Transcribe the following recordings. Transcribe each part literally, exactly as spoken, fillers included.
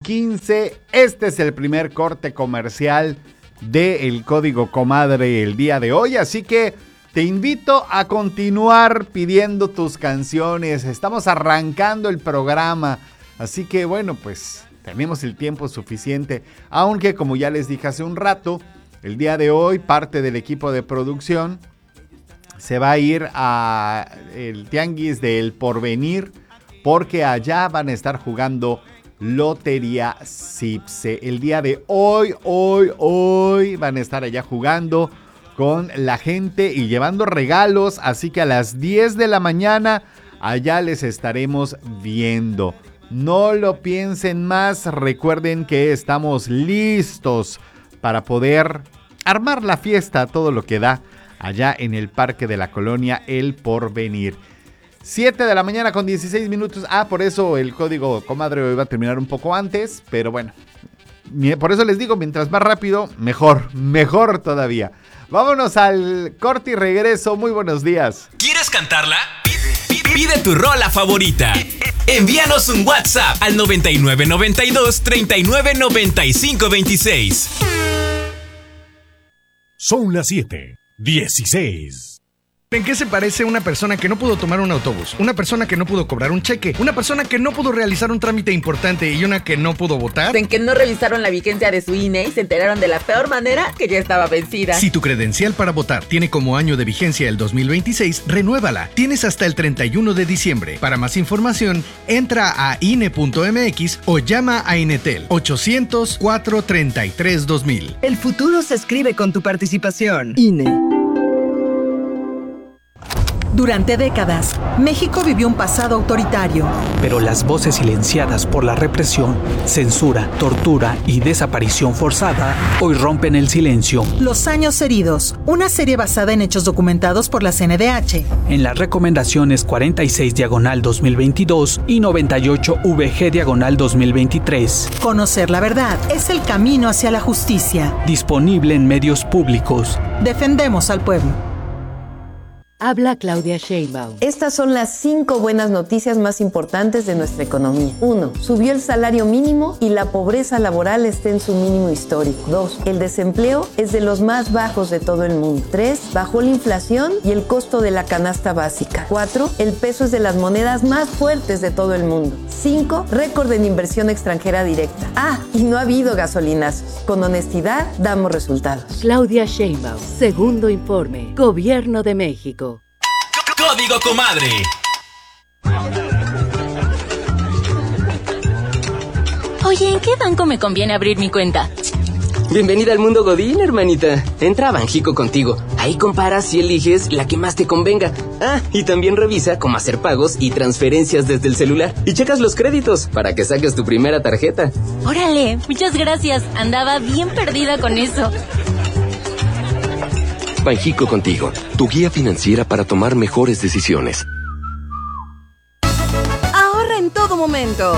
quince. Este es el primer corte comercial del Código Comadre el día de hoy, así que te invito a continuar pidiendo tus canciones. Estamos arrancando el programa, así que bueno, pues tenemos el tiempo suficiente, aunque como ya les dije hace un rato, el día de hoy parte del equipo de producción se va a ir a el Tianguis del Porvenir, porque allá van a estar jugando Lotería Cipse. El día de hoy, hoy, hoy van a estar allá jugando con la gente y llevando regalos, así que a las diez de la mañana allá les estaremos viendo. No lo piensen más, recuerden que estamos listos para poder armar la fiesta a todo lo que da allá en el Parque de la Colonia El Porvenir. siete de la mañana con dieciséis minutos. Ah, por eso el Código Comadre hoy va a terminar un poco antes, pero bueno, por eso les digo, mientras más rápido, mejor, mejor todavía. Vámonos al corte y regreso. Muy buenos días. ¿Quieres cantarla? Pide, pide tu rola favorita. Envíanos un WhatsApp al noventa y nueve noventa y dos treinta y nueve noventa y cinco veintiséis. Son las siete dieciséis. ¿En qué se parece una persona que no pudo tomar un autobús? Una persona que no pudo cobrar un cheque, una persona que no pudo realizar un trámite importante y una que no pudo votar. En que no revisaron la vigencia de su I N E y se enteraron de la peor manera, que ya estaba vencida. Si tu credencial para votar tiene como año de vigencia el dos mil veintiséis, renuévala. Tienes hasta el treinta y uno de diciembre. Para más información, entra a I N E punto M X o llama a Inetel ochocientos, cuatrocientos treinta y tres, dos mil. El futuro se escribe con tu participación. I N E. Durante décadas, México vivió un pasado autoritario. Pero las voces silenciadas por la represión, censura, tortura y desaparición forzada hoy rompen el silencio. Los años heridos, una serie basada en hechos documentados por la C N D H. En las recomendaciones cuarenta y seis diagonal dos mil veintidós y noventa y ocho V G diagonal dos mil veintitrés. Conocer la verdad es el camino hacia la justicia. Disponible en medios públicos. Defendemos al pueblo. Habla Claudia Sheinbaum. Estas son las cinco buenas noticias más importantes de nuestra economía. uno. Subió el salario mínimo y la pobreza laboral está en su mínimo histórico. dos. El desempleo es de los más bajos de todo el mundo. tres. Bajó la inflación y el costo de la canasta básica. cuatro. El peso es de las monedas más fuertes de todo el mundo. cinco. Récord en inversión extranjera directa. Ah, y no ha habido gasolinazos. Con honestidad damos resultados. Claudia Sheinbaum. Segundo informe. Gobierno de México. Código Comadre. Oye, ¿en qué banco me conviene abrir mi cuenta? Bienvenida al mundo Godín, hermanita. Entra a Banjico Contigo. Ahí comparas y eliges la que más te convenga. Ah, y también revisa cómo hacer pagos y transferencias desde el celular. Y checas los créditos para que saques tu primera tarjeta. Órale, muchas gracias. Andaba bien perdida con eso. Banjico Contigo, tu guía financiera para tomar mejores decisiones. Ahorra en todo momento.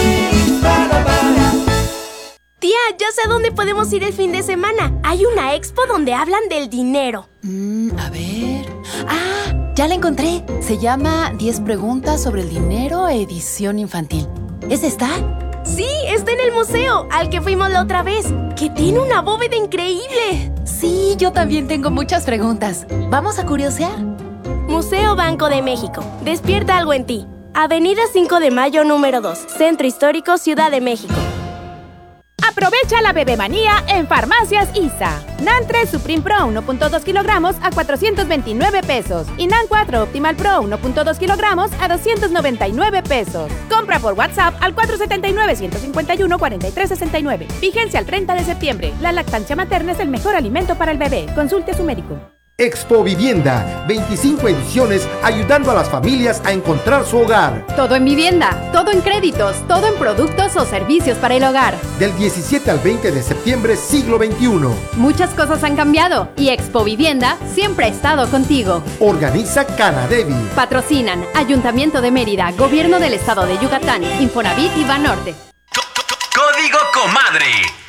Tía, ya sé a dónde podemos ir el fin de semana. Hay una expo donde hablan del dinero. Mm, a ver... ¡Ah! Ya la encontré. Se llama diez preguntas sobre el dinero, edición infantil. ¿Es esta? Sí, está en el museo, al que fuimos la otra vez, que tiene una bóveda increíble. Sí, yo también tengo muchas preguntas. ¿Vamos a curiosear? Museo Banco de México. Despierta algo en ti. Avenida cinco de Mayo, número dos. Centro Histórico, Ciudad de México. Aprovecha la bebemanía en Farmacias I S A. NAN tres Supreme Pro uno punto dos kilogramos a cuatrocientos veintinueve pesos. Y NAN cuatro Optimal Pro uno punto dos kilogramos a doscientos noventa y nueve pesos. Compra por WhatsApp al cuatro siete nueve, uno cinco uno, cuatro tres seis nueve. Vigencia al treinta de septiembre. La lactancia materna es el mejor alimento para el bebé. Consulte a su médico. Expo Vivienda, veinticinco ediciones ayudando a las familias a encontrar su hogar. Todo en vivienda, todo en créditos, todo en productos o servicios para el hogar. Del diecisiete al veinte de septiembre, siglo veintiuno. Muchas cosas han cambiado y Expo Vivienda siempre ha estado contigo. Organiza Canadevi. Patrocinan Ayuntamiento de Mérida, Gobierno del Estado de Yucatán, Infonavit y Banorte. Código Comadre.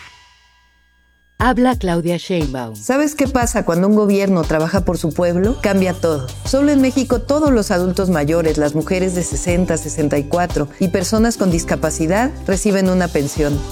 Habla Claudia Sheinbaum. ¿Sabes qué pasa cuando un gobierno trabaja por su pueblo? Cambia todo. Solo en México todos los adultos mayores, las mujeres de sesenta, sesenta y cuatro y personas con discapacidad reciben una pensión.